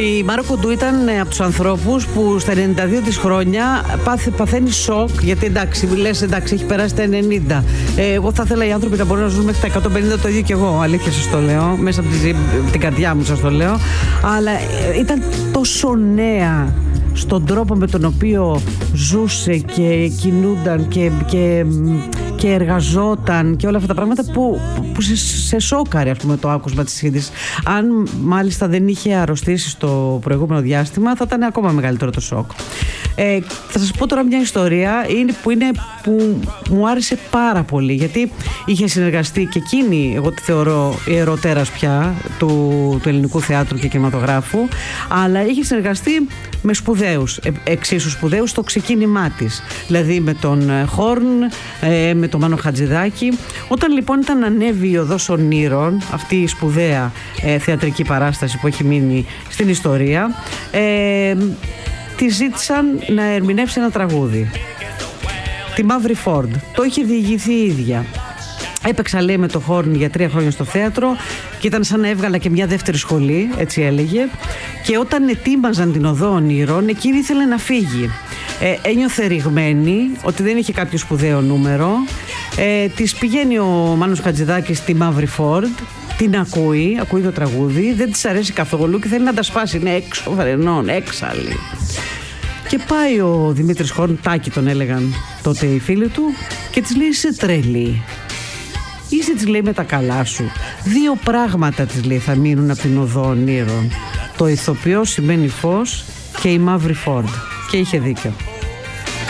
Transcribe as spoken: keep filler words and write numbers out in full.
Η Μάρο Κοντού ήταν από τους ανθρώπους που στα ενενήντα δύο της χρόνια πάθ, παθαίνει σοκ, γιατί εντάξει, λες εντάξει, έχει περάσει τα ενενήντα. Ε, εγώ θα ήθελα οι άνθρωποι να μπορούν να ζουν μέχρι τα εκατόν πενήντα, το ίδιο κι εγώ. Αλήθεια σας το λέω, μέσα από την, την καρδιά μου σας το λέω. Αλλά ε, ήταν τόσο νέα στον τρόπο με τον οποίο ζούσε και κινούνταν και, και, και εργαζόταν και όλα αυτά τα πράγματα που, που σε, σε σόκαρε, ας πούμε, το άκουσμα της είδης. Αν μάλιστα δεν είχε αρρωστήσει στο προηγούμενο διάστημα, θα ήταν ακόμα μεγαλύτερο το σοκ. Ε, θα σας πω τώρα μια ιστορία είναι, που, είναι, που μου άρεσε πάρα πολύ, γιατί είχε συνεργαστεί και εκείνη, εγώ τη θεωρώ ιεροτέρας πια του, του ελληνικού θεάτρου και κινηματογράφου, αλλά είχε συνεργαστεί με σπουδαίους, εξίσου σπουδαίους στο ξεκίνημά της, δηλαδή με τον Χόρν, με τον Μάνο Χατζηδάκη. Όταν λοιπόν ήταν ανέβει η Οδός Ονείρων, αυτή η σπουδαία ε, θεατρική παράσταση που έχει μείνει στην ιστορία, ε, τη ζήτησαν να ερμηνεύσει ένα τραγούδι, τη Μαύρη Φόρντ. Το είχε διηγηθεί η ίδια. Έπαιξα, λέει, με το Χόρν για τρία χρόνια στο θέατρο και ήταν σαν να έβγαλα και μια δεύτερη σχολή, έτσι έλεγε. Και όταν ετοίμαζαν την Οδό Ονείρων, εκείνη ήθελε να φύγει. Ε, ένιωθε ρηγμένη ότι δεν είχε κάποιο σπουδαίο νούμερο. Ε, της πηγαίνει ο Μάνος Χατζηδάκης στη Μαύρη Φόρντ, την ακούει, ακούει το τραγούδι, δεν της αρέσει καθόλου και θέλει να τα σπάσει. Είναι έξω φρενών, έξαλλη. Και πάει ο Δημήτρης Χόρν, Τάκη τον έλεγαν τότε οι φίλοι του, και της λέει: είσαι τρελή. Είσαι, της λέει, με τα καλά σου. Δύο πράγματα, της λέει, θα μείνουν από την Οδό Ονείρων. Το ηθοποιό σημαίνει φως και η Μαύρη Φόρντ. Και είχε δίκιο.